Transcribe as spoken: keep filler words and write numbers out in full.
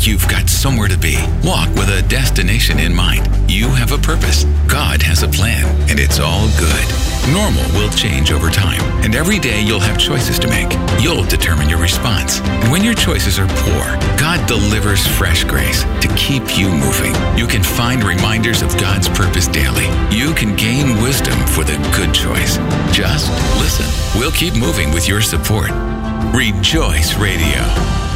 you've got somewhere to be. Walk with a destination in mind. You have a purpose. God has a plan, and it's all good. Normal will change over time, and every day you'll have choices to make. You'll determine your response. And when your choices are poor, God delivers fresh grace to keep you moving. You can find reminders of God's purpose daily. You can gain wisdom for the good choice. Just listen. We'll keep moving with your support. Rejoice Radio.